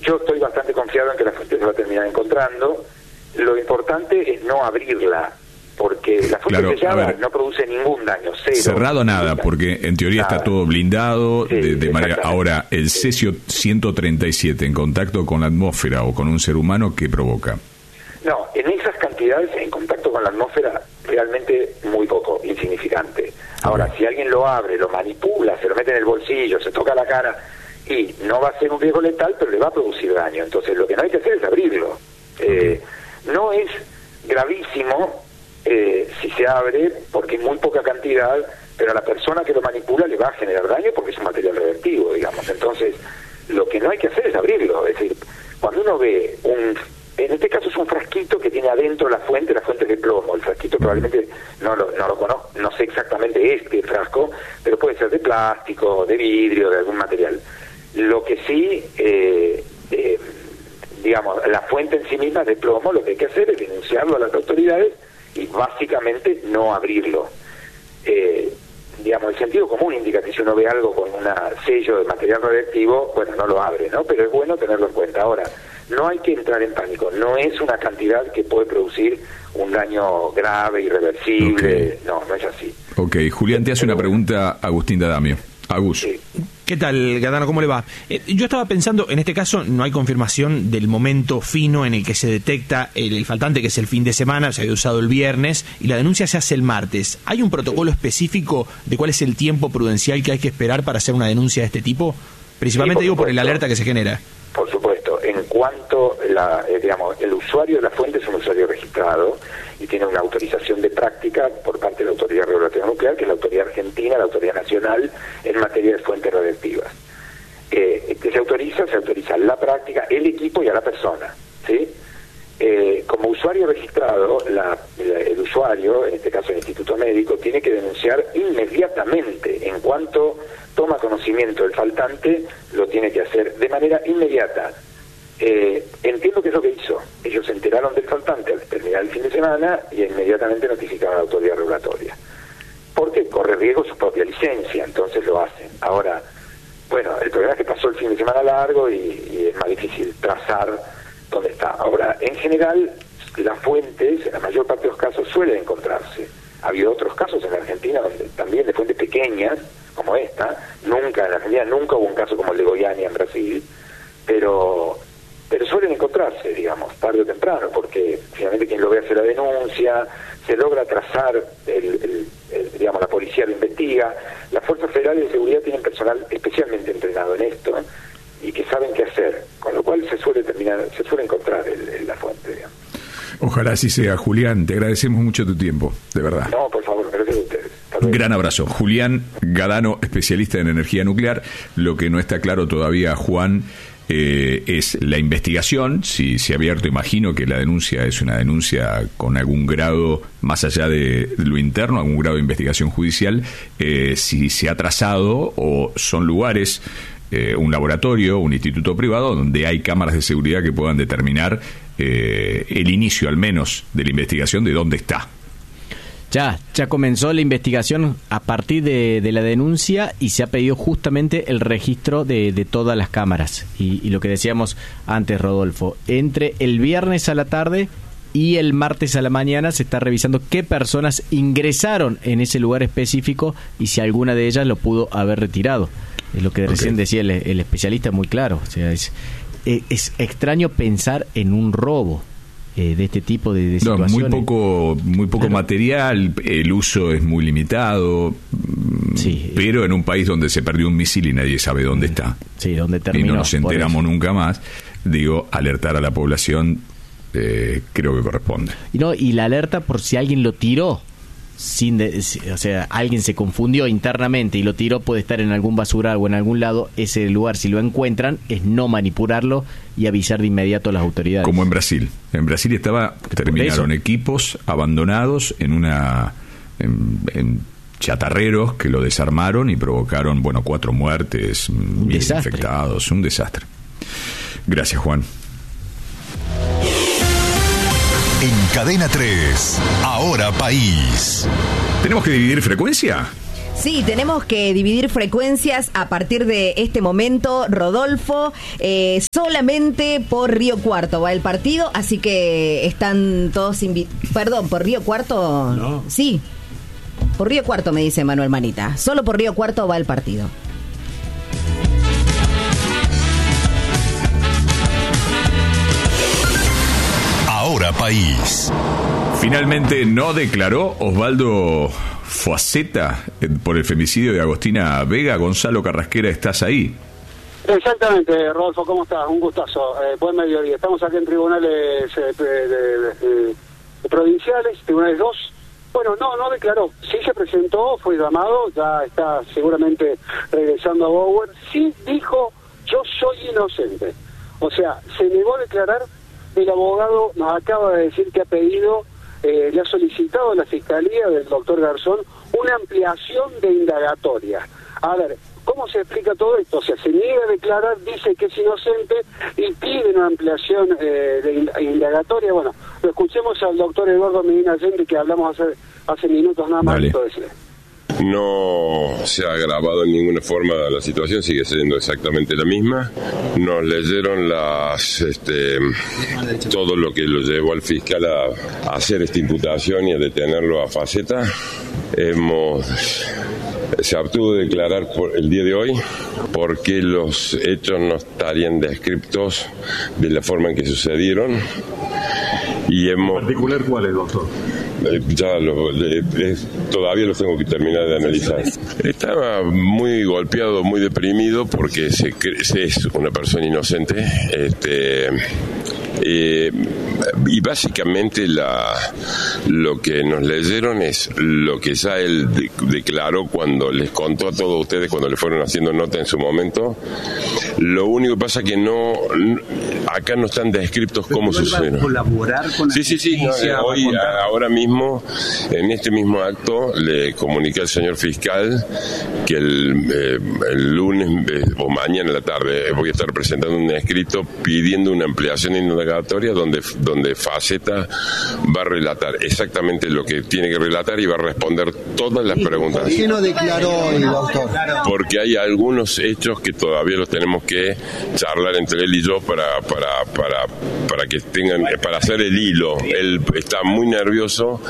yo estoy bastante confiado en que la fuente se va a terminar encontrando. Lo importante es no abrirla, porque la fuente sellada no produce ningún daño, cero. Cerrado nada, porque en teoría está todo blindado, de manera... Ahora, el cesio 137 en contacto con la atmósfera o con un ser humano, ¿qué provoca? No, en esas cantidades, en contacto con la atmósfera, realmente muy poco, insignificante. Ahora, si alguien lo abre, lo manipula, se lo mete en el bolsillo, se toca la cara, y no va a ser un riesgo letal, pero le va a producir daño. Entonces, lo que no hay que hacer es abrirlo. No es gravísimo si se abre, porque es muy poca cantidad, pero a la persona que lo manipula le va a generar daño porque es un material radioactivo, digamos. Entonces, lo que no hay que hacer es abrirlo. Es decir, cuando uno ve en este caso es un frasquito que tiene adentro la fuente es de plomo. El frasquito probablemente no lo conozco, no sé exactamente este frasco, pero puede ser de plástico, de vidrio, de algún material. Lo que sí, digamos, la fuente en sí misma es de plomo, lo que hay que hacer es denunciarlo a las autoridades y básicamente no abrirlo. Digamos, el sentido común indica que si uno ve algo con un sello de material radioactivo, bueno, no lo abre, ¿no? Pero es bueno tenerlo en cuenta. Ahora, no hay que entrar en pánico, no es una cantidad que puede producir un daño grave, irreversible, no es así. Ok, Julián, te hace una pregunta Agustín D'Adamio. Agus. Sí. ¿Qué tal, Gadano? ¿Cómo le va? Yo estaba pensando, en este caso no hay confirmación del momento fino en el que se detecta el faltante, que es el fin de semana, se había usado el viernes, y la denuncia se hace el martes. ¿Hay un protocolo específico de cuál es el tiempo prudencial que hay que esperar para hacer una denuncia de este tipo? Principalmente, digo, por el alerta que se genera. Por supuesto, en cuanto digamos, el usuario de la fuente es un usuario registrado y tiene una autorización de práctica por parte de la Autoridad Regulatoria Nuclear, que es la autoridad argentina, la autoridad nacional en materia de fuentes radioactivas. Que se autoriza la práctica, el equipo y a la persona, ¿sí? Como usuario registrado, el usuario, en este caso el Instituto Médico, tiene que denunciar inmediatamente. En cuanto toma conocimiento del faltante, lo tiene que hacer de manera inmediata. Entiendo que es lo que hizo. Ellos se enteraron del faltante al terminar el fin de semana y inmediatamente notificaron a la autoridad regulatoria. Porque corre riesgo su propia licencia, entonces lo hacen. Ahora, bueno, el problema es que pasó el fin de semana largo y es más difícil trazar dónde está. Ahora, en general, las fuentes, en la mayor parte de los casos, suelen encontrarse. Ha habido otros casos en la Argentina donde también de fuentes pequeñas, como esta, en la Argentina nunca hubo un caso como el de Goiânia en Brasil, pero suelen encontrarse, digamos, tarde o temprano, porque finalmente quien lo ve hace la denuncia, se logra trazar, digamos, la policía lo investiga, las fuerzas federales de seguridad tienen personal especialmente entrenado en esto y que saben qué hacer, con lo cual se suele encontrar la fuente, digamos. Ojalá así sea, Julián, te agradecemos mucho tu tiempo, de verdad. No, por favor, gracias a ustedes. Un gran abrazo. Julián Gadano, especialista en energía nuclear. Lo que no está claro todavía, Juan, es la investigación. Si se ha abierto, imagino que la denuncia es una denuncia con algún grado, más allá de lo interno, algún grado de investigación judicial, si se ha trazado o son lugares, un laboratorio, un instituto privado, donde hay cámaras de seguridad que puedan determinar el inicio, al menos, de la investigación de dónde está. Ya comenzó la investigación a partir de la denuncia y se ha pedido justamente el registro de todas las cámaras. Y lo que decíamos antes, Rodolfo, entre el viernes a la tarde y el martes a la mañana se está revisando qué personas ingresaron en ese lugar específico y si alguna de ellas lo pudo haber retirado. Es lo que recién decía el especialista, muy claro. O sea, es extraño pensar en un robo de este tipo de situaciones. Muy poco claro. Material, el uso es muy limitado, sí, pero en un país donde se perdió un misil y nadie sabe dónde está, sí, donde terminó, y no nos enteramos nunca más, alertar a la población creo que corresponde. Y la alerta por si alguien lo tiró, o sea, alguien se confundió internamente y lo tiró, puede estar en algún basural o en algún lado. Ese lugar, si lo encuentran, es no manipularlo y avisar de inmediato a las autoridades. Como en Brasil. En Brasil terminaron equipos abandonados en chatarreros que lo desarmaron y provocaron, 4 muertes, 1.000 infectados, un desastre. Gracias, Juan. En Cadena 3, Ahora País. ¿Tenemos que dividir frecuencia? Sí, tenemos que dividir frecuencias a partir de este momento, Rodolfo. Solamente por Río Cuarto va el partido, así que están todos Perdón, ¿por Río Cuarto? No. Sí, por Río Cuarto me dice Manuel Manita. Solo por Río Cuarto va el partido. Ahora País. Finalmente no declaró Osvaldo Fuaceta por el femicidio de Agostina Vega. Gonzalo Carrasquera, ¿estás ahí? Exactamente, Rodolfo, ¿cómo estás? Un gustazo. Buen mediodía. Estamos aquí en tribunales provinciales, tribunales 2. Bueno, no declaró. Sí se presentó, fue llamado, ya está seguramente regresando a Bower. Sí dijo, yo soy inocente. O sea, se negó a declarar. El abogado nos acaba de decir que ha pedido, le ha solicitado a la Fiscalía del doctor Garzón una ampliación de indagatoria. A ver, ¿cómo se explica todo esto? O sea, se niega a declarar, dice que es inocente y pide una ampliación de indagatoria. Bueno, lo escuchemos al doctor Eduardo Medina Allende, que hablamos hace minutos nada más. No se ha agravado en ninguna forma la situación, sigue siendo exactamente la misma. Nos leyeron todo lo que lo llevó al fiscal a hacer esta imputación y a detenerlo a Faceta. Se abstuvo de declarar por el día de hoy porque los hechos no estarían descriptos de la forma en que sucedieron. Y ¿en particular cuáles, doctor? Todavía los tengo que terminar de analizar. Estaba muy golpeado, muy deprimido porque es una persona inocente. Y básicamente lo que nos leyeron es lo que ya él declaró cuando les contó a todos ustedes cuando le fueron haciendo nota en su momento. Lo único que pasa es que acá no están descritos cómo sucedieron. ¿Colaborar con la justicia? Hoy, ahora mismo, en este mismo acto, le comuniqué al señor fiscal que el lunes o mañana en la tarde voy a estar presentando un escrito pidiendo una ampliación indagatoria donde Faceta va a relatar exactamente lo que tiene que relatar y va a responder todas las preguntas. ¿Por qué no declaró hoy, doctor? Porque hay algunos hechos que todavía los tenemos que charlar entre él y yo para que tengan, para hacer el hilo. Él está muy nervioso.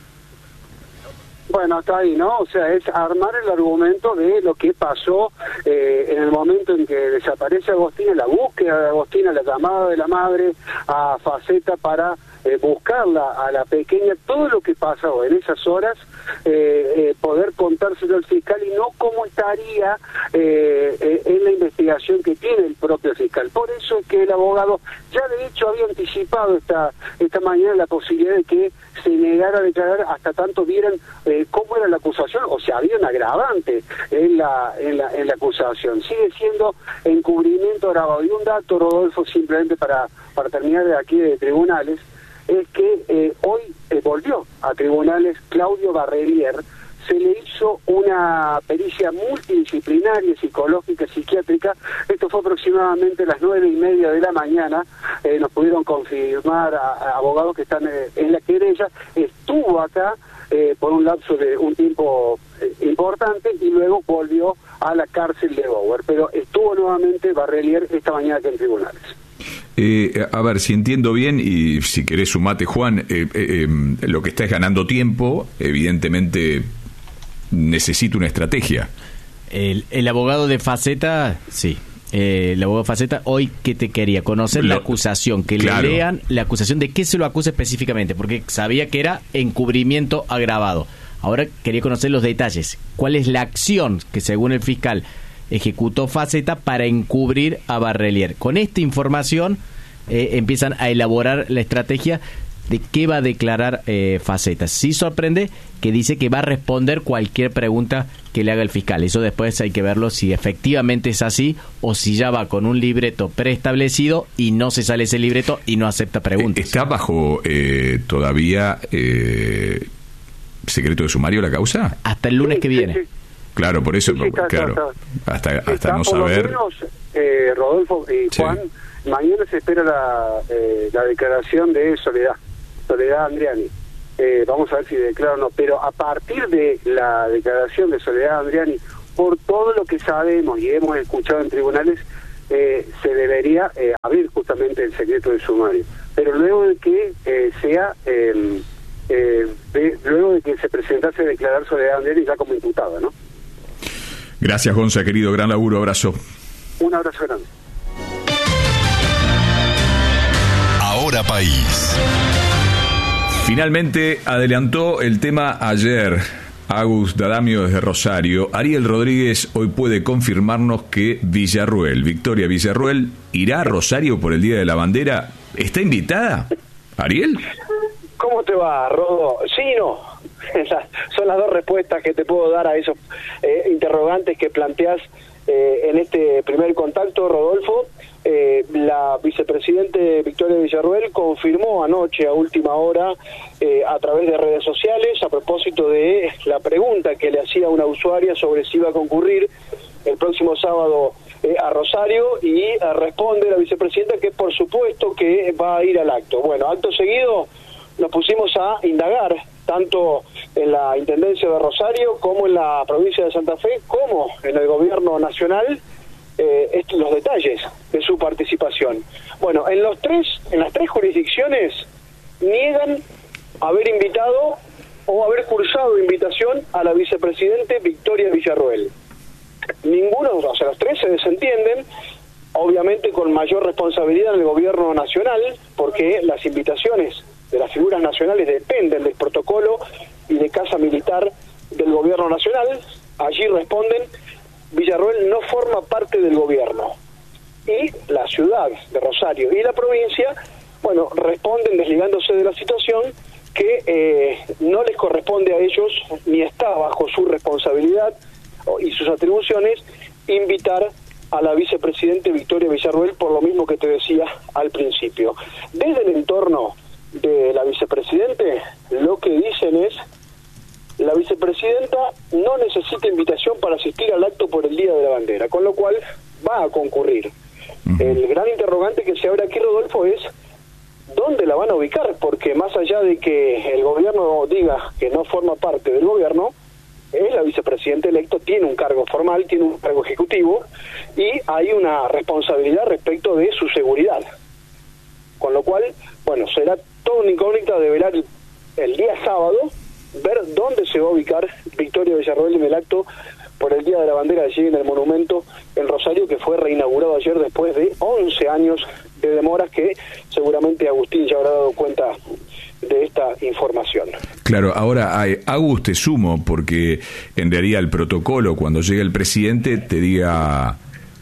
Bueno, hasta ahí, ¿no? O sea, es armar el argumento de lo que pasó en el momento en que desaparece Agostina, la búsqueda de Agostina, la llamada de la madre a Faceta para buscarla a la pequeña, todo lo que pasó en esas horas, poder contárselo al fiscal y no cómo estaría en la investigación que tiene el propio fiscal. Por eso es que el abogado ya de hecho había anticipado esta mañana la posibilidad de que se negara a declarar hasta tanto vieran cómo era la acusación, o sea, había un agravante en la acusación. Sigue siendo encubrimiento agravado. Y un dato, Rodolfo, simplemente para terminar de aquí de tribunales, es que hoy volvió a tribunales Claudio Barrelier. Se le hizo una pericia multidisciplinaria, psicológica, psiquiátrica. Esto fue aproximadamente a las 9:30 de la mañana. Nos pudieron confirmar a abogados que están en la querella. Estuvo acá por un lapso de un tiempo importante y luego volvió a la cárcel de Bower. Pero estuvo nuevamente Barrelier esta mañana aquí en tribunales. A ver, si entiendo bien, y si querés sumate, Juan, lo que está es ganando tiempo, evidentemente necesita una estrategia. El abogado de Faceta, sí. El abogado de Faceta, hoy, ¿qué te quería? Conocer la acusación, que le lean la acusación, de qué se lo acusa específicamente, porque sabía que era encubrimiento agravado. Ahora quería conocer los detalles. ¿Cuál es la acción que, según el fiscal, ejecutó Faceta para encubrir a Barrelier? Con esta información empiezan a elaborar la estrategia de qué va a declarar Faceta. Sí sorprende que dice que va a responder cualquier pregunta que le haga el fiscal. Eso después hay que verlo si efectivamente es así o si ya va con un libreto preestablecido y no se sale ese libreto y no acepta preguntas. ¿Está bajo todavía secreto de sumario la causa? Hasta el lunes que viene. Sí. Claro, por eso, claro. Hasta no saber. Menos, Rodolfo y Juan, mañana se espera la declaración de Soledad Andriani. vamos a ver si declara o no, pero a partir de la declaración de Soledad Andriani, por todo lo que sabemos y hemos escuchado en tribunales, se debería abrir justamente el secreto del sumario, pero luego de que luego de que se presentase a declarar Soledad Andriani ya como imputada, ¿no? Gracias, Gonza, querido, gran laburo, abrazo. Un abrazo grande. Ahora País. Finalmente adelantó el tema ayer Agus D'Adamio desde Rosario. Ariel Rodríguez hoy puede confirmarnos que Victoria Villarruel, irá a Rosario por el Día de la Bandera. ¿Está invitada, Ariel? ¿Cómo te va, Rodo? Sí y no. Son las dos respuestas que te puedo dar a esos interrogantes que planteás en este primer contacto, Rodolfo. La vicepresidente Victoria Villarruel confirmó anoche a última hora a través de redes sociales, a propósito de la pregunta que le hacía una usuaria sobre si iba a concurrir el próximo sábado a Rosario, y responde la vicepresidenta que por supuesto que va a ir al acto. Bueno, acto seguido nos pusimos a indagar tanto en la Intendencia de Rosario como en la provincia de Santa Fe, como en el gobierno nacional, los detalles de su participación. Bueno, en las tres jurisdicciones niegan haber invitado o haber cursado invitación a la vicepresidente Victoria Villarruel. Ninguno, o sea, los tres se desentienden, obviamente con mayor responsabilidad en el gobierno nacional, porque las invitaciones de las figuras nacionales dependen del protocolo y de casa militar del gobierno nacional. Allí responden: Villarruel no forma parte del gobierno. Y la ciudad de Rosario y la provincia, bueno, responden desligándose de la situación, que no les corresponde a ellos, ni está bajo su responsabilidad y sus atribuciones, invitar a la vicepresidente Victoria Villarruel, por lo mismo que te decía al principio. Desde el entorno de la vicepresidente, lo que dicen es: la vicepresidenta no necesita invitación para asistir al acto por el Día de la Bandera, con lo cual va a concurrir. El gran interrogante que se abre aquí, Rodolfo, es ¿dónde la van a ubicar? Porque más allá de que el gobierno diga que no forma parte del gobierno, es la vicepresidenta electo, tiene un cargo formal, tiene un cargo ejecutivo, y hay una responsabilidad respecto de su seguridad. Con lo cual, bueno, será toda una incógnita de velar el día sábado, ver dónde se va a ubicar Victoria Villarruel en el acto por el Día de la Bandera allí en el monumento en Rosario, que fue reinaugurado ayer después de 11 años de demoras, que seguramente Agustín ya habrá dado cuenta de esta información. Claro, ahora Agus, te sumo, porque en realidad el protocolo, cuando llega el presidente, te diga...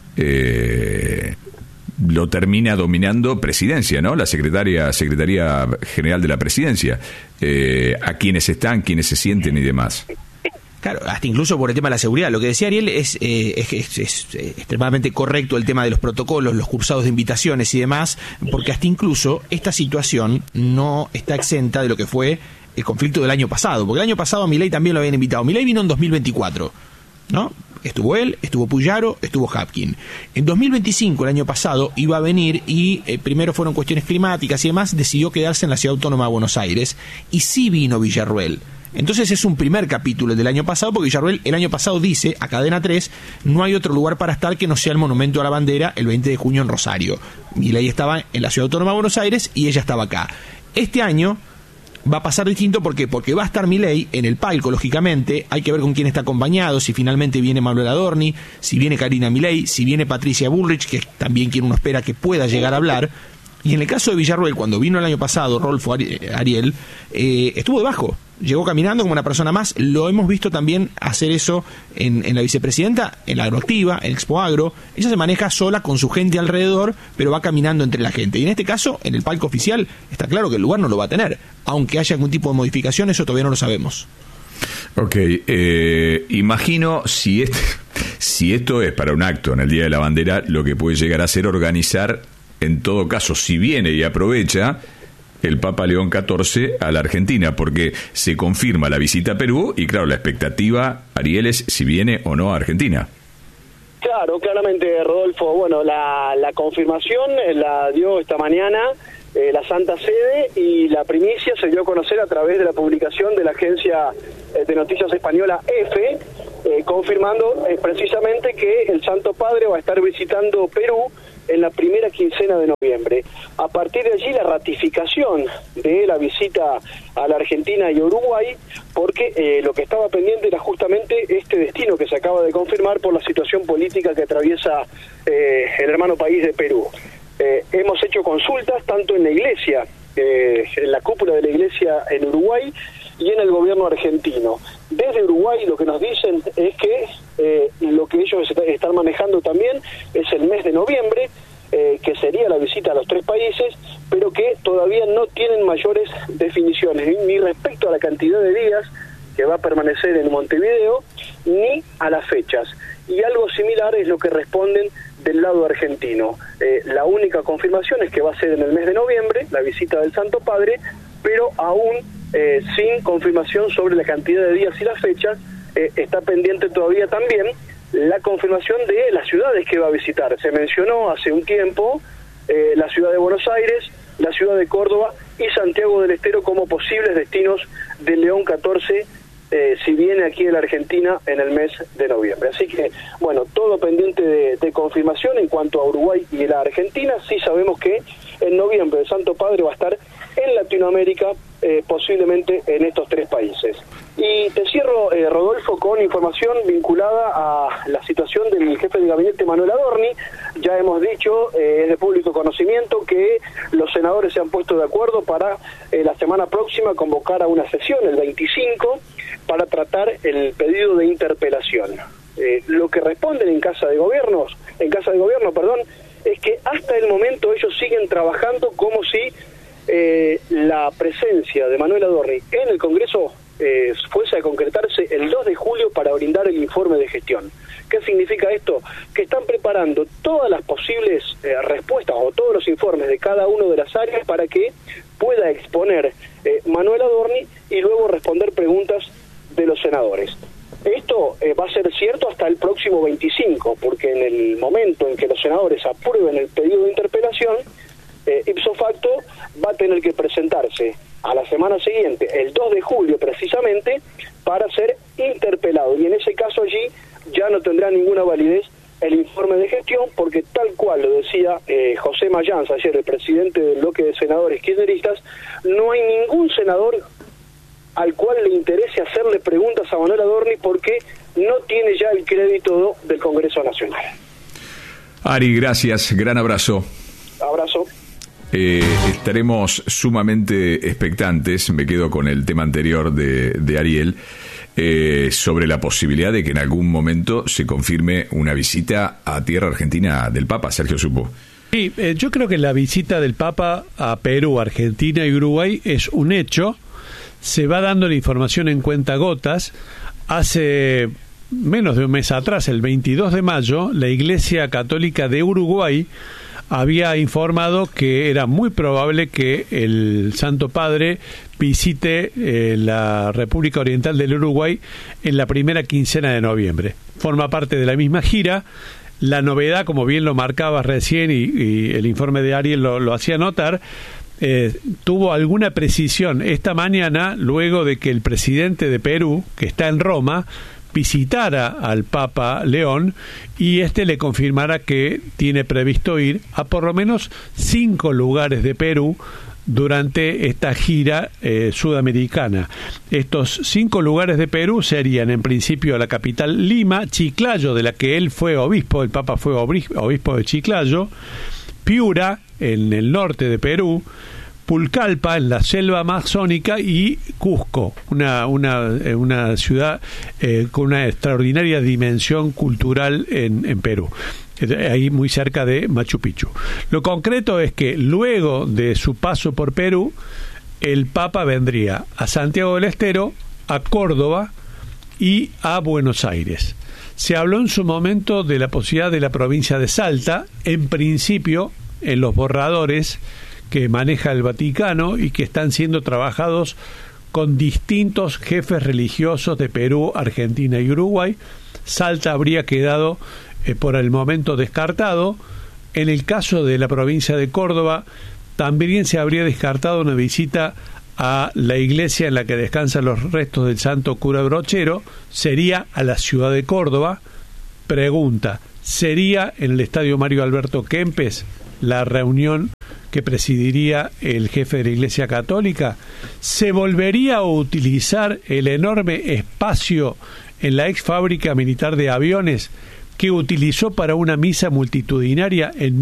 lo termina dominando Presidencia, ¿no? La Secretaría General de la Presidencia, a quienes están, quienes se sienten y demás. Claro, hasta incluso por el tema de la seguridad. Lo que decía Ariel es extremadamente correcto, el tema de los protocolos, los cursados de invitaciones y demás, porque hasta incluso esta situación no está exenta de lo que fue el conflicto del año pasado, porque el año pasado a Milei también lo habían invitado. Milei vino en 2024, ¿no? Estuvo él, estuvo Puyaro, estuvo Hapkin. En 2025, el año pasado, iba a venir y primero fueron cuestiones climáticas y demás, decidió quedarse en la Ciudad Autónoma de Buenos Aires, y sí vino Villarruel. Entonces es un primer capítulo del año pasado, porque Villarruel el año pasado dice a Cadena 3: no hay otro lugar para estar que no sea el Monumento a la Bandera el 20 de junio en Rosario. Milei estaba en la Ciudad Autónoma de Buenos Aires y ella estaba acá. Este año va a pasar distinto, porque va a estar Milei en el palco, lógicamente. Hay que ver con quién está acompañado, si finalmente viene Manuel Adorni, si viene Karina Milei, si viene Patricia Bullrich, que es también quien uno espera que pueda llegar a hablar. Y en el caso de Villarruel, cuando vino el año pasado, Rolfo, Ariel, estuvo debajo, llegó caminando como una persona más. Lo hemos visto también hacer eso en la vicepresidenta, en la Agroactiva, en Expo Agro. Ella se maneja sola con su gente alrededor, pero va caminando entre la gente. Y en este caso, en el palco oficial, está claro que el lugar no lo va a tener. Aunque haya algún tipo de modificación, eso todavía no lo sabemos. Ok, imagino si esto es para un acto en el Día de la Bandera, lo que puede llegar a ser organizar, en todo caso, si viene y aprovecha, el Papa León XIV a la Argentina, porque se confirma la visita a Perú y, claro, la expectativa, Ariel, es si viene o no a Argentina. Claro, claramente, Rodolfo. Bueno, la confirmación la dio esta mañana la Santa Sede, y la primicia se dio a conocer a través de la publicación de la agencia de noticias española EFE, confirmando precisamente que el Santo Padre va a estar visitando Perú en la primera quincena de noviembre. A partir de allí, la ratificación de la visita a la Argentina y Uruguay, porque lo que estaba pendiente era justamente este destino que se acaba de confirmar por la situación política que atraviesa el hermano país de Perú. Hemos hecho consultas tanto en la iglesia, en la cúpula de la iglesia en Uruguay, y en el gobierno argentino. Desde Uruguay lo que nos dicen es que lo que ellos están manejando también es el mes de noviembre, que sería la visita a los 3 países, pero que todavía no tienen mayores definiciones, ni respecto a la cantidad de días que va a permanecer en Montevideo, ni a las fechas. Y algo similar es lo que responden del lado argentino. La única confirmación es que va a ser en el mes de noviembre, la visita del Santo Padre, pero aún sin confirmación sobre la cantidad de días y las fechas. Está pendiente todavía también la confirmación de las ciudades que va a visitar. Se mencionó hace un tiempo la ciudad de Buenos Aires, la ciudad de Córdoba y Santiago del Estero como posibles destinos del León 14 si viene aquí a la Argentina en el mes de noviembre. Así que, bueno, todo pendiente de confirmación en cuanto a Uruguay y la Argentina. Sí sabemos que en noviembre el Santo Padre va a estar en Latinoamérica, posiblemente en estos 3 países. Y te cierro, Rodolfo, con información vinculada a la situación del jefe de gabinete Manuel Adorni. Ya hemos dicho, es de público conocimiento, que los senadores se han puesto de acuerdo para la semana próxima convocar a una sesión, el 25, para tratar el pedido de interpelación. Lo que responden en Casa de Gobierno, es que hasta el momento ellos siguen trabajando como si la presencia de Manuel Adorni en el Congreso fuese a concretarse el 2 de julio para brindar el informe de gestión. ¿Qué significa esto? Que están preparando todas las posibles respuestas o todos los informes de cada una de las áreas para que pueda exponer Manuel Adorni y luego responder preguntas de los senadores. Esto va a ser cierto hasta el próximo 25, porque en el momento en que los senadores aprueben el pedido de interpelación, ipso facto va a tener que presentarse a la semana siguiente, el 2 de julio precisamente, para ser interpelado. Y en ese caso allí ya no tendrá ninguna validez el informe de gestión, porque tal cual lo decía José Mayans ayer, el presidente del bloque de senadores kirchneristas, no hay ningún senador al cual le interese hacerle preguntas a Manuel Adorni porque no tiene ya el crédito del Congreso Nacional. Ari, gracias, gran abrazo. Abrazo. Estaremos sumamente expectantes, me quedo con el tema anterior de Ariel, sobre la posibilidad de que en algún momento se confirme una visita a tierra argentina del Papa. Sergio Supo. Sí, yo creo que la visita del Papa a Perú, Argentina y Uruguay es un hecho. Se va dando la información en cuentagotas. Hace menos de un mes atrás, el 22 de mayo, la Iglesia Católica de Uruguay había informado que era muy probable que el Santo Padre visite la República Oriental del Uruguay en la primera quincena de noviembre. Forma parte de la misma gira. La novedad, como bien lo marcabas recién y el informe de Ariel lo hacía notar, tuvo alguna precisión esta mañana luego de que el presidente de Perú, que está en Roma, visitara al Papa León y le confirmara que tiene previsto ir a por lo menos 5 lugares de Perú durante esta gira sudamericana. Estos 5 lugares de Perú serían en principio la capital Lima, Chiclayo, de la que él fue obispo, el Papa fue obispo de Chiclayo, Piura, en el norte de Perú, Pucallpa, en la selva amazónica, y Cusco, una ciudad con una extraordinaria dimensión cultural en Perú, ahí muy cerca de Machu Picchu. Lo concreto es que luego de su paso por Perú, el Papa vendría a Santiago del Estero, a Córdoba y a Buenos Aires. Se habló en su momento de la posibilidad de la provincia de Salta, en principio en los borradores que maneja el Vaticano y que están siendo trabajados con distintos jefes religiosos de Perú, Argentina y Uruguay. Salta habría quedado por el momento descartado. En el caso de la provincia de Córdoba, también se habría descartado una visita a la iglesia en la que descansan los restos del santo cura Brochero. Sería a la ciudad de Córdoba. Pregunta, ¿sería en el estadio Mario Alberto Kempes la reunión que presidiría el jefe de la Iglesia Católica? ¿Se volvería a utilizar el enorme espacio en la ex fábrica militar de aviones que utilizó para una misa multitudinaria en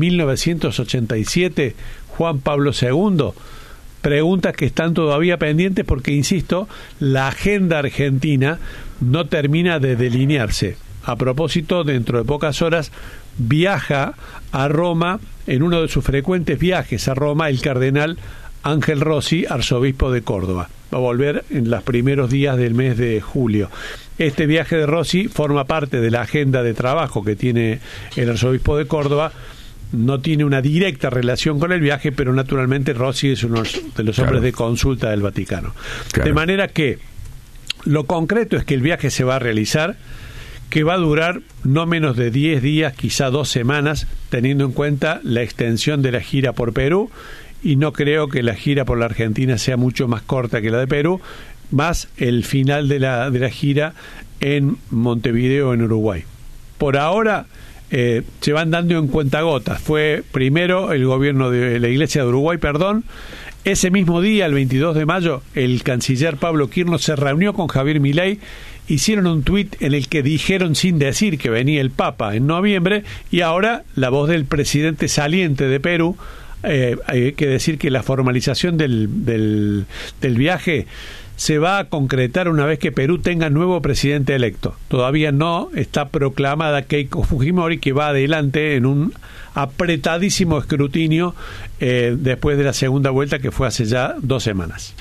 1987 Juan Pablo II? Preguntas que están todavía pendientes porque, insisto, la agenda argentina no termina de delinearse. A propósito, dentro de pocas horas viaja a Roma, en uno de sus frecuentes viajes a Roma, el cardenal Ángel Rossi, arzobispo de Córdoba. Va a volver en los primeros días del mes de julio. Este viaje de Rossi forma parte de la agenda de trabajo que tiene el arzobispo de Córdoba. No tiene una directa relación con el viaje, pero naturalmente Rossi es uno de los hombres de consulta del Vaticano. De manera que lo concreto es que el viaje se va a realizar, que va a durar no menos de 10 días, quizá 2 semanas, teniendo en cuenta la extensión de la gira por Perú, y no creo que la gira por la Argentina sea mucho más corta que la de Perú, más el final de la gira en Montevideo, en Uruguay. Por ahora se van dando en cuentagotas. Fue primero el gobierno de la Iglesia de Uruguay, ese mismo día, el 22 de mayo, el canciller Pablo Quirno se reunió con Javier Milei. Hicieron un tuit en el que dijeron sin decir que venía el Papa en noviembre, y ahora la voz del presidente saliente de Perú, hay que decir que la formalización del viaje se va a concretar una vez que Perú tenga nuevo presidente electo. Todavía no está proclamada Keiko Fujimori, que va adelante en un apretadísimo escrutinio después de la segunda vuelta, que fue hace ya 2 semanas.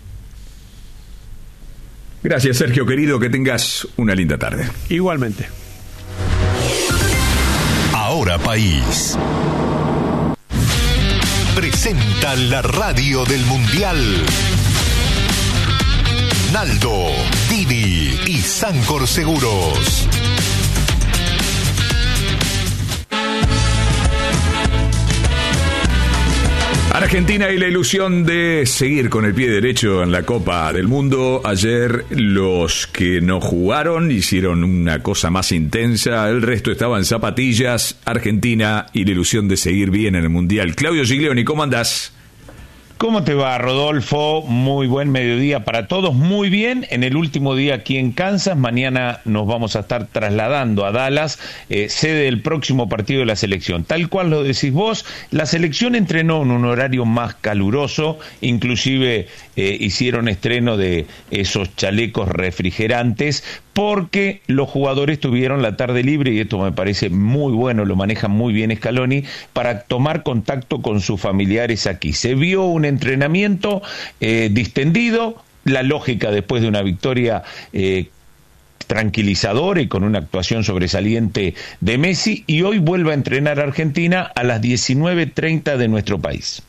Gracias, Sergio, querido, que tengas una linda tarde. Igualmente. Ahora País presenta la radio del Mundial. Naldo, Didi y Sancor Seguros. Argentina y la ilusión de seguir con el pie derecho en la Copa del Mundo. Ayer los que no jugaron hicieron una cosa más intensa, el resto estaba en zapatillas. Argentina y la ilusión de seguir bien en el Mundial. Claudio Giglioni, ¿cómo andás? ¿Cómo te va, Rodolfo? Muy buen mediodía para todos. Muy bien, en el último día aquí en Kansas. Mañana nos vamos a estar trasladando a Dallas, sede del próximo partido de la selección. Tal cual lo decís vos, la selección entrenó en un horario más caluroso, inclusive hicieron estreno de esos chalecos refrigerantes, porque los jugadores tuvieron la tarde libre, y esto me parece muy bueno, lo maneja muy bien Scaloni, para tomar contacto con sus familiares aquí. Se vio un entrenamiento distendido, la lógica después de una victoria tranquilizadora y con una actuación sobresaliente de Messi, y hoy vuelve a entrenar a Argentina a las 19:30 de nuestro país.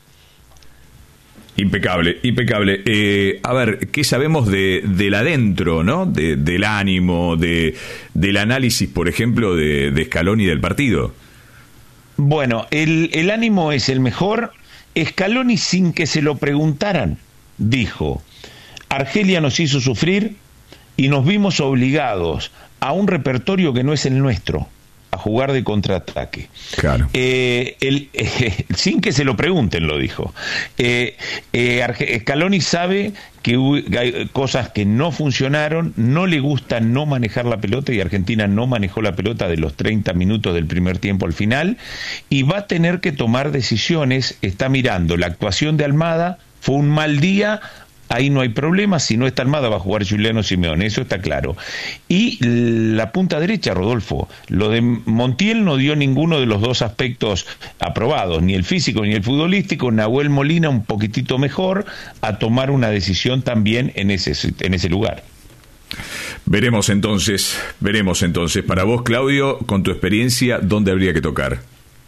Impecable, impecable. A ver, ¿qué sabemos del adentro, ¿no? Del ánimo, del análisis, por ejemplo, de Scaloni del partido? Bueno, el ánimo es el mejor. Scaloni, sin que se lo preguntaran, dijo: Argelia nos hizo sufrir y nos vimos obligados a un repertorio que no es el nuestro, a jugar de contraataque. Claro. Sin que se lo pregunten, lo dijo. Scaloni sabe que hay cosas que no funcionaron, no le gusta no manejar la pelota, y Argentina no manejó la pelota de los 30 minutos del primer tiempo al final, y va a tener que tomar decisiones. Está mirando la actuación de Almada, fue un mal día. Ahí no hay problema, si no está Almada va a jugar Giuliano Simeone, eso está claro. Y la punta derecha, Rodolfo, lo de Montiel no dio ninguno de los dos aspectos aprobados, ni el físico ni el futbolístico. Nahuel Molina un poquitito mejor, a tomar una decisión también en ese lugar. Veremos entonces. Para vos, Claudio, con tu experiencia, ¿dónde habría que tocar?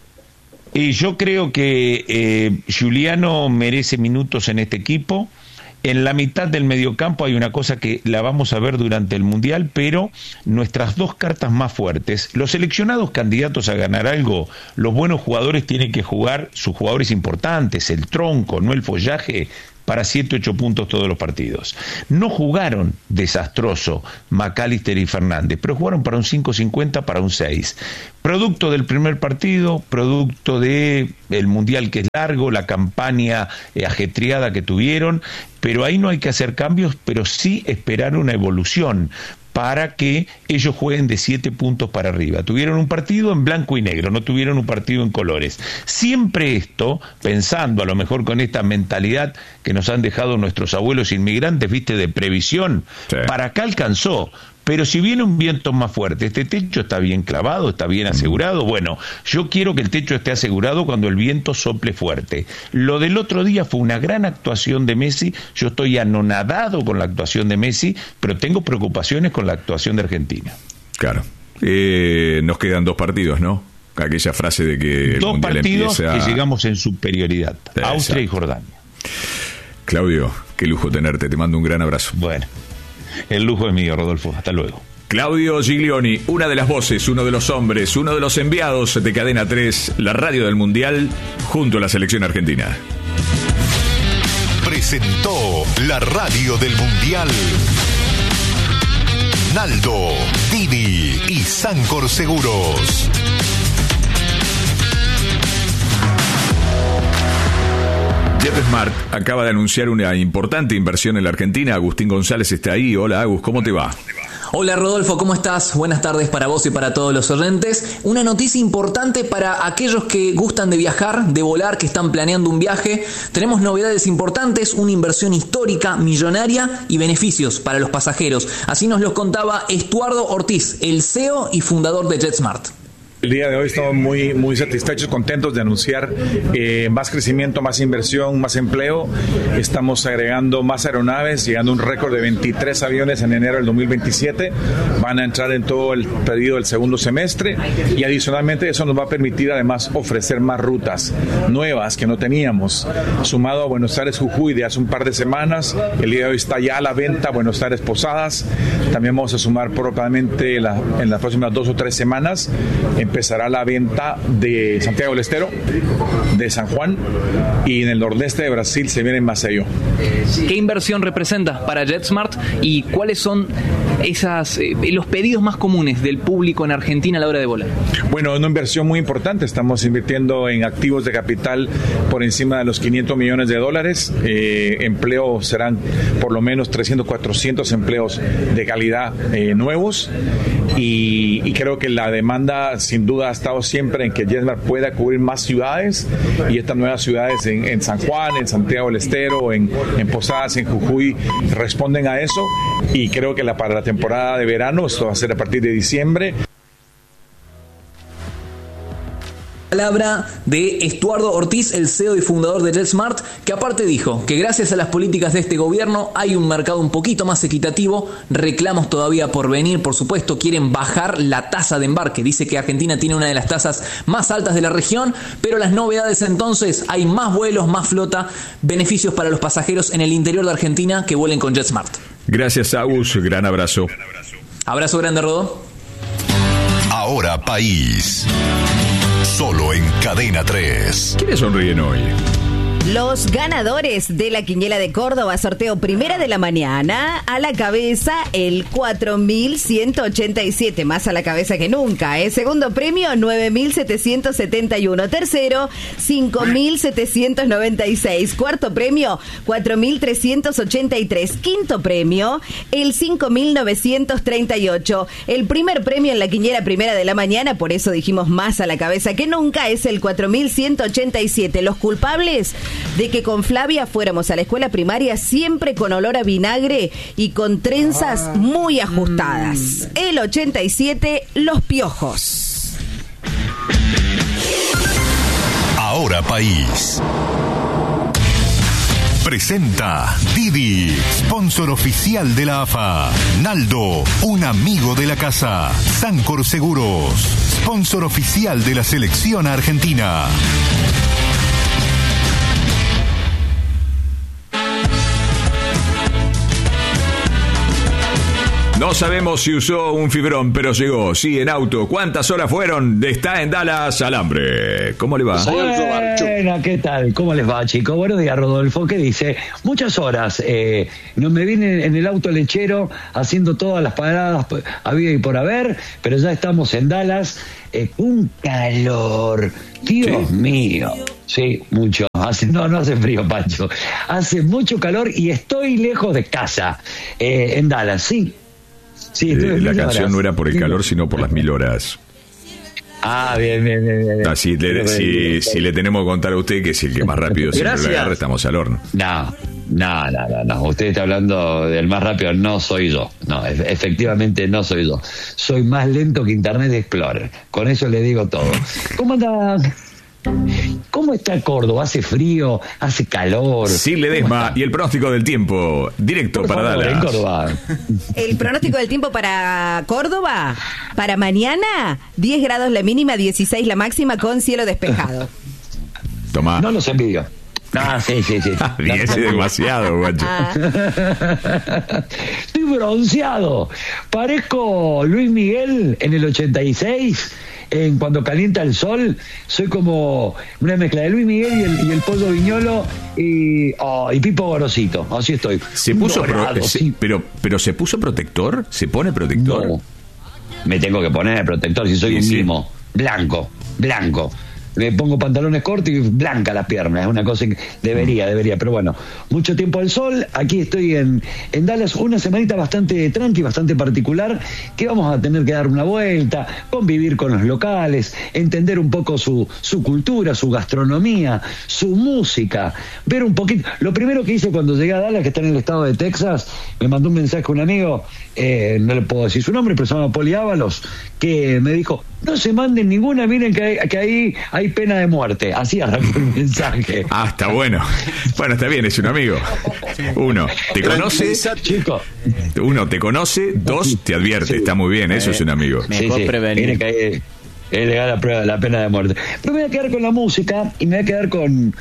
Y yo creo que Giuliano merece minutos en este equipo. En la mitad del mediocampo hay una cosa que la vamos a ver durante el Mundial, pero nuestras dos cartas más fuertes, los seleccionados candidatos a ganar algo, los buenos jugadores tienen que jugar, sus jugadores importantes, el tronco, no el follaje, para 7-8 puntos todos los partidos. No jugaron desastroso McAllister y Fernández, pero jugaron para un 5.50, para un 6. Producto del primer partido, producto de el Mundial que es largo, la campaña ajetreada que tuvieron, pero ahí no hay que hacer cambios, pero sí esperar una evolución para que ellos jueguen de 7 puntos para arriba. Tuvieron un partido en blanco y negro, no tuvieron un partido en colores. Siempre esto, pensando a lo mejor con esta mentalidad que nos han dejado nuestros abuelos inmigrantes, viste, de previsión, sí. Para acá alcanzó. Pero si viene un viento más fuerte, este techo está bien clavado, está bien asegurado. Bueno, yo quiero que el techo esté asegurado cuando el viento sople fuerte. Lo del otro día fue una gran actuación de Messi. Yo estoy anonadado con la actuación de Messi, pero tengo preocupaciones con la actuación de Argentina. Claro. Nos quedan 2 partidos, ¿no? Aquella frase de que el 2 partidos empieza... que llegamos en superioridad. Austria y Jordania. Claudio, qué lujo tenerte. Te mando un gran abrazo. Bueno. El lujo es mío, Rodolfo. Hasta luego. Claudio Giglioni, una de las voces, uno de los hombres, uno de los enviados de Cadena 3, la radio del Mundial, junto a la selección argentina. Presentó la radio del Mundial Naldo, Dini y Sancor Seguros. JetSmart acaba de anunciar una importante inversión en la Argentina. Agustín González está ahí. Hola, Agus, ¿cómo te va? Hola Rodolfo, ¿cómo estás? Buenas tardes para vos y para todos los oyentes. Una noticia importante para aquellos que gustan de viajar, de volar, que están planeando un viaje. Tenemos novedades importantes, una inversión histórica, millonaria y beneficios para los pasajeros. Así nos los contaba Estuardo Ortiz, el CEO y fundador de JetSmart. El día de hoy estamos muy satisfechos, contentos de anunciar más crecimiento, más inversión, más empleo. Estamos agregando más aeronaves, llegando a un récord de 23 aviones en enero del 2027. Van a entrar en todo el periodo del segundo semestre y adicionalmente eso nos va a permitir además ofrecer más rutas nuevas que no teníamos. Sumado a Buenos Aires Jujuy de hace un par de semanas, el día de hoy está ya a la venta Buenos Aires Posadas. También vamos a sumar probablemente en las próximas 2 o 3 semanas. Empezará la venta de Santiago del Estero, de San Juan, y en el nordeste de Brasil se viene en Maceió. ¿Qué inversión representa para JetSmart y cuáles son los pedidos más comunes del público en Argentina a la hora de volar? Bueno, una inversión muy importante. Estamos invirtiendo en activos de capital por encima de los $500 millones. Empleos serán por lo menos 300, 400 empleos de calidad nuevos. Y creo que la demanda sin duda ha estado siempre en que JetSmart pueda cubrir más ciudades, y estas nuevas ciudades en San Juan, en Santiago del Estero, en Posadas, en Jujuy, responden a eso, y creo que para la temporada de verano, esto va a ser a partir de diciembre. Palabra de Estuardo Ortiz, el CEO y fundador de JetSmart, que aparte dijo que gracias a las políticas de este gobierno hay un mercado un poquito más equitativo, reclamos todavía por venir, por supuesto, quieren bajar la tasa de embarque. Dice que Argentina tiene una de las tasas más altas de la región, pero las novedades entonces, hay más vuelos, más flota, beneficios para los pasajeros en el interior de Argentina que vuelen con JetSmart. Gracias, Agus, gran abrazo. Abrazo grande, Rodó. Ahora País. Solo en Cadena 3. ¿Quiénes sonríen hoy? Los ganadores de la Quiniela de Córdoba, sorteo primera de la mañana, a la cabeza el 4.187, más a la cabeza que nunca. Segundo premio, 9.771. Tercero, 5.796. Cuarto premio, 4.383. Quinto premio, el 5.938. El primer premio en la Quiniela primera de la mañana, por eso dijimos más a la cabeza que nunca, es el 4.187. Los culpables de que con Flavia fuéramos a la escuela primaria siempre con olor a vinagre y con trenzas muy ajustadas. El 87, los piojos. Ahora País. Presenta Didi, sponsor oficial de la AFA. Naldo, un amigo de la casa. Sancor Seguros, sponsor oficial de la selección argentina. No sabemos si usó un fibrón, pero llegó. Sí, en auto. ¿Cuántas horas fueron? Está en Dallas Alambre. ¿Cómo le va? Bueno, ¿qué tal? ¿Cómo les va, chicos? Buenos días, Rodolfo. ¿Qué dice? Muchas horas. No me vine en el auto lechero haciendo todas las paradas había y por haber, pero ya estamos en Dallas. Un calor. Dios mío. Sí, mucho. No hace frío, Pancho. Hace mucho calor y estoy lejos de casa. En Dallas, sí. Sí, la canción no era por el calor, sino por las 1000 horas. Ah, bien. No, si le tenemos que contar a usted que es el que más rápido siempre lo agarra, estamos al horno. No. Usted está hablando del más rápido, no soy yo. No, efectivamente no soy yo. Soy más lento que Internet Explorer. Con eso le digo todo. ¿Cómo anda? ¿Cómo está Córdoba? ¿Hace frío? ¿Hace calor? Sí, Ledesma. Y el pronóstico del tiempo, directo para Dallas. En Córdoba. El pronóstico del tiempo para Córdoba, para mañana, 10 grados la mínima, 16 la máxima, con cielo despejado. Tomá. No los envidio. Sí. 10 es demasiado, guacho. Estoy bronceado. Parezco Luis Miguel en el 86. Cuando calienta el sol, soy como una mezcla de Luis Miguel y el Pollo Viñolo y Pipo Gorosito. Así estoy. Se puso sí. pero se puso protector, se pone protector. No, me tengo que poner protector si soy un mimo. Blanco. Me pongo pantalones cortos y blanca las piernas, es una cosa que debería, pero bueno, mucho tiempo al sol. Aquí estoy en Dallas, una semanita bastante tranqui, bastante particular, que vamos a tener que dar una vuelta, convivir con los locales, entender un poco su cultura, su gastronomía, su música, ver un poquito. Lo primero que hice cuando llegué a Dallas, que está en el estado de Texas, me mandó un mensaje un amigo, no le puedo decir su nombre, pero se llama Poli Ábalos, que me dijo: no se manden ninguna, miren que ahí hay pena de muerte. Así arrancó el mensaje. Está bueno. Bueno, está bien, es un amigo. Uno, te conoce. Chico. Uno, te conoce. Dos, te advierte. Está muy bien, eso es un amigo. Mejor prevenir. Miren que es legal la pena de muerte. Pero me voy a quedar con la música y me voy a quedar con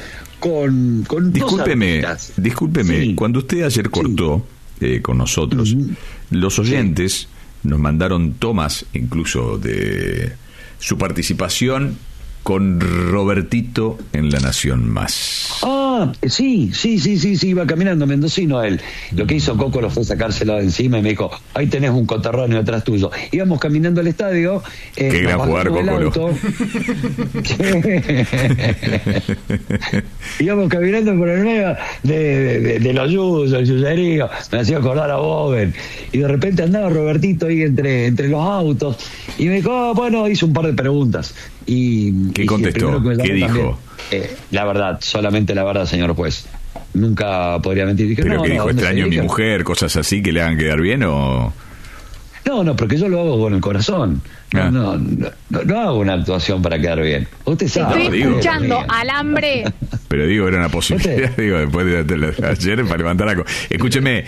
Discúlpeme, sí. Cuando usted ayer cortó con nosotros, los oyentes nos mandaron tomas incluso de su participación con Robertito en La Nación Más. Sí, iba caminando mendocino él. Lo que hizo Coco lo fue sacárselo de encima y me dijo: ahí tenés un coterráneo atrás tuyo. Íbamos caminando al estadio. Qué gran jugar, Coco. Íbamos caminando por el medio de los yuyos, el yuyerío. Me hacía acordar a Boben. Y de repente andaba Robertito ahí entre los autos. Y me dijo, hizo un par de preguntas. ¿Qué contestó? ¿Qué dijo? La verdad, solamente la verdad, señor juez. Nunca podría mentir. Dije, ¿pero qué dijo? ¿Extraño a mi mujer? ¿Cosas así que le hagan quedar bien o...? No, porque yo lo hago con el corazón. No hago una actuación para quedar bien. Usted sabe. Estoy escuchando Alambre. Pero era una posibilidad, después de ayer para levantar la cosa. Escúcheme.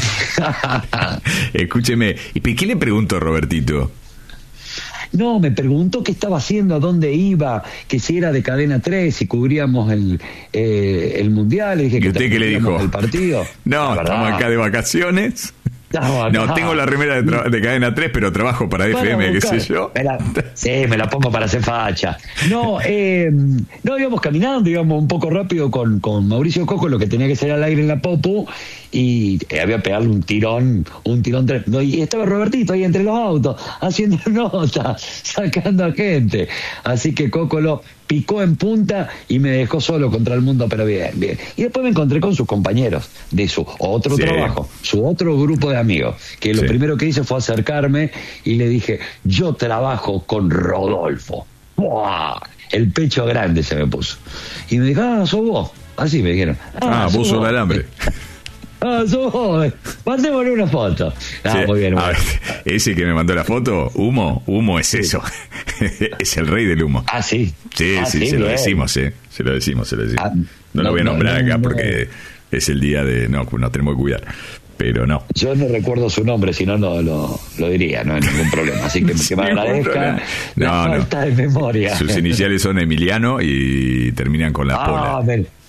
¿Y qué le preguntó Robertito? No, me preguntó qué estaba haciendo, a dónde iba, que si era de Cadena 3, si cubríamos el Mundial. Le dije, ¿y usted qué le dijo? El partido. No, estamos acá de vacaciones. No, tengo la remera de Cadena 3, pero trabajo para FM, qué sé yo. Me la pongo para hacer facha. No, íbamos caminando, íbamos un poco rápido con Mauricio Coco, lo que tenía que ser al aire en la Popu, y había pegarle un tirón y estaba Robertito ahí entre los autos, haciendo notas, sacando a gente. Así que Coco lo picó en punta y me dejó solo contra el mundo, pero bien. Y después me encontré con sus compañeros de su otro trabajo, su otro grupo de amigos, que lo primero que hice fue acercarme y le dije: yo trabajo con Rodolfo. ¡Buah! El pecho grande se me puso. Y me dijo: sos vos. Así me dijeron. Vos sos de Alambre. Sos vos. Mandémosle una foto. Muy bien. Ese que me mandó la foto, humo es eso. Es el rey del humo. Sí. Sí, se lo decimos, Se lo decimos. No lo voy a nombrar acá porque es el día de... No tenemos que cuidar. Pero no. Yo no recuerdo su nombre, si no lo diría, no hay ningún problema. Así que me agradezca la falta de memoria. Sus iniciales son Emiliano y terminan con la Pola.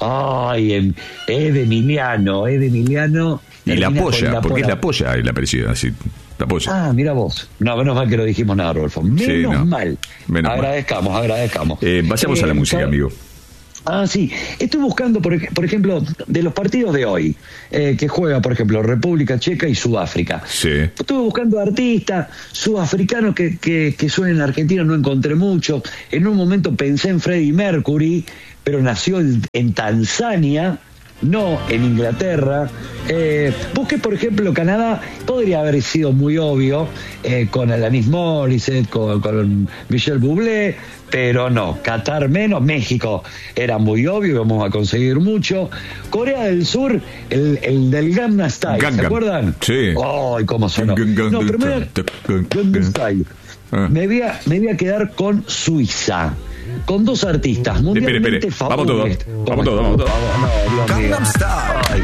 Ay, es de Emiliano. Y la apoya, porque es la apoya el apellido, así. La apoya. Ah, mira vos. No, menos mal que no dijimos nada, Rodolfo. Menos mal. Agradezcamos. Vayamos a la música, amigo. Ah, sí. Estoy buscando, por ejemplo, de los partidos de hoy, que juega, por ejemplo, República Checa y Sudáfrica. Sí. Estuve buscando artistas sudafricanos que suenen en Argentina, no encontré mucho. En un momento pensé en Freddie Mercury, pero nació en Tanzania, no en Inglaterra. Busqué, por ejemplo, Canadá, podría haber sido muy obvio, con Alanis Morissette, con Michel Bublé, pero no. Qatar menos, México era muy obvio, vamos a conseguir mucho. Corea del Sur, el del Gangnam Style, ¿se acuerdan? Sí. Ay, cómo sonó. No, pero Gangnam Style. Me voy a quedar con Suiza, con dos artistas mundialmente famosos. Vamos todos. Gangnam Style.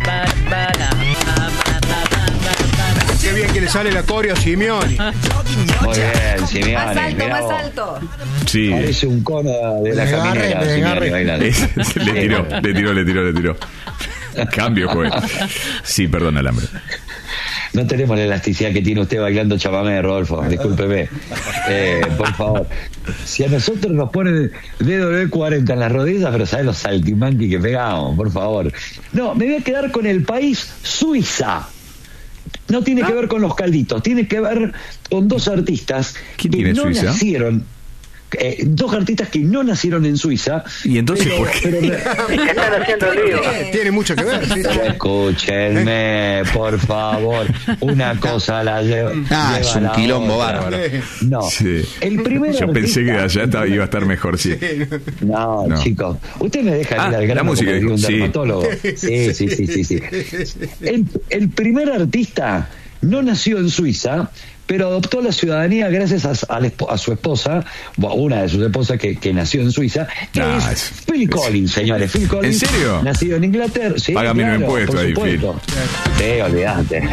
Qué bien que le sale la coreo a Simeone. Muy bien, Simeone. Más alto. Sí. Parece un cono de la caminera. Simeone bailando. Le tiró. Cambio, joven. Sí, perdón, Alambre. No tenemos la elasticidad que tiene usted bailando chamamé, Rodolfo. Discúlpeme. Por favor. Si a nosotros nos ponen DW40 en las rodillas, pero ¿sabes los saltimbanqui que pegamos? Por favor. No, me voy a quedar con el país Suiza. No tiene que ver con los calditos, tiene que ver con dos artistas que no nacieron. Dos artistas que no nacieron en Suiza. Y entonces, ¿por qué? Están haciendo lío. Tiene mucho que ver. ¿Sí? Escúchenme, por favor. Una cosa la lleva. Es un quilombo bárbaro. No. Sí. El primer Yo pensé que allá iba a estar mejor, sí. No, chicos. Usted me deja ir al grano, la música, como un dermatólogo. Sí. Sí. El primer artista no nació en Suiza, pero adoptó la ciudadanía gracias a su esposa, una de sus esposas que nació en Suiza, que es Phil Collins, señores. Phil Collins. ¿En serio? Nacido en Inglaterra. Sí, págame un impuesto ahí, Phil. Sí, olvidate.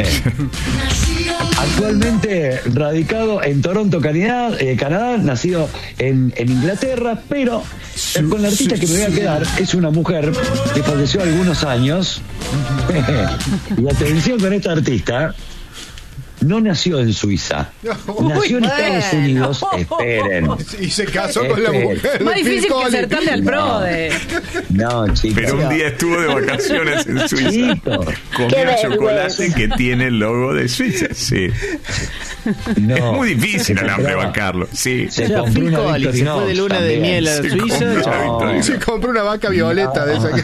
Actualmente radicado en Toronto, Canadá, nacido en Inglaterra, pero con la artista que me voy a quedar es una mujer que falleció algunos años. Y atención con esta artista. No nació en Suiza, nació en Estados Unidos. Esperen. Y se casó con la mujer. Más difícil que acertarle al PRODE. No, chicos. Pero un día estuvo de vacaciones en Suiza. Comió chocolate que tiene el logo de Suiza. Sí. No, es muy difícil Alambre bancarlo. Sí. Se compró una Victorinox. Se fue de luna de miel a Suiza. Se compró una vaca violeta de esa que.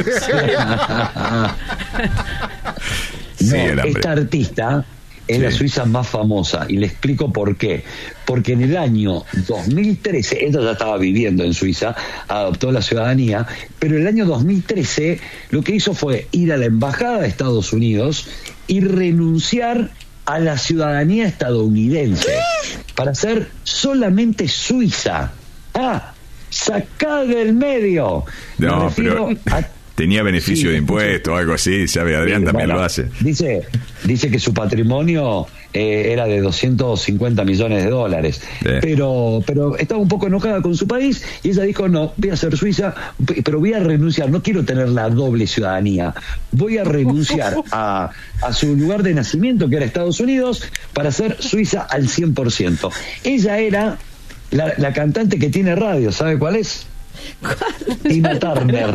Esta artista es la Suiza más famosa, y le explico por qué. Porque en el año 2013, ella ya estaba viviendo en Suiza, adoptó la ciudadanía, pero en el año 2013 lo que hizo fue ir a la embajada de Estados Unidos y renunciar a la ciudadanía estadounidense para ser solamente suiza. Sacá del medio. No, pero tenía beneficio de impuestos o algo así, sabe, Adrián también lo hace. Dice que su patrimonio era de $250 millones. Pero estaba un poco enojada con su país y ella dijo, no, voy a ser suiza, pero voy a renunciar, no quiero tener la doble ciudadanía, voy a renunciar a su lugar de nacimiento, que era Estados Unidos, para ser suiza al 100%. Ella era la cantante que tiene radio, ¿sabe cuál es? Tina Turner.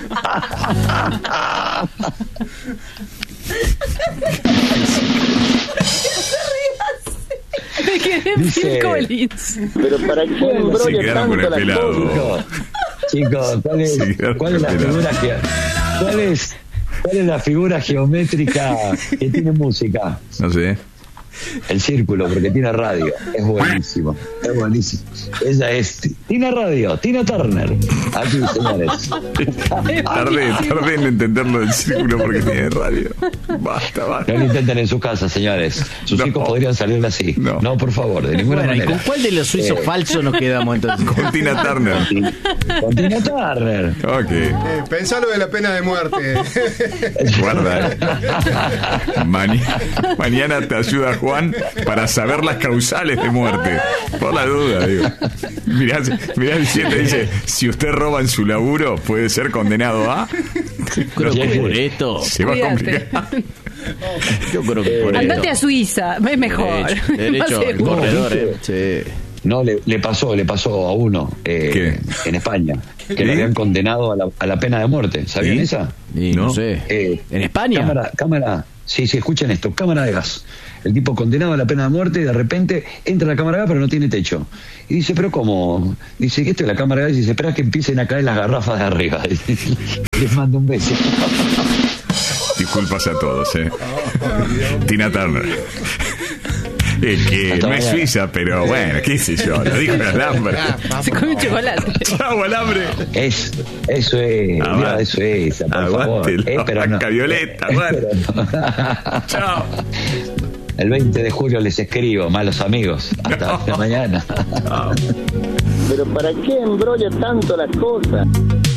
Me quedé en Phil Collins. Pero para qué embrollo tanto la pelado. Chicos, ¿cuál es la figura geométrica que tiene música? No sé. El círculo, porque tiene radio. Es buenísimo. Ella es Tina Radio, Tina Turner. Aquí, señores. Tardé en entenderlo del círculo porque tiene radio. Basta. No lo intenten en su casa, señores. Sus hijos podrían salir así. No, por favor, de ninguna manera. ¿Y con cuál de los suizos falsos nos quedamos entonces? Con Tina Turner. Con Tina Turner. Ok. Pensalo de la pena de muerte. Guarda. Mañana te ayuda Juan para saber las causales de muerte. Por la duda, digo. Mirá el 7 dice, si usted roba en su laburo, puede ser condenado a... Creo que por esto se va a complicar. Yo creo que por Andate a Suiza, es mejor. Derecho al corredor, Sí. No, le pasó a uno en España, que le habían condenado a la pena de muerte. ¿Sabían esa? Y no sé. ¿En España? Cámara, sí, escuchen esto, cámara de gas. El tipo condenado a la pena de muerte y de repente entra a la cámara de gas pero no tiene techo. Y dice, ¿pero cómo? Dice, ¿qué esto es la cámara de gas? Y dice, espera que empiecen a caer las garrafas de arriba. Les mando un beso. Disculpas a todos, Tina Turner. Que no es suiza, pero bueno, qué sé yo, lo dijo el alambre. Se come un chocolate. Chau, alambre. Eso es, por favor. Pero no. Violeta, Chao. El 20 de julio les escribo, malos amigos. Hasta mañana. Pero ¿para qué embrolla tanto las cosas?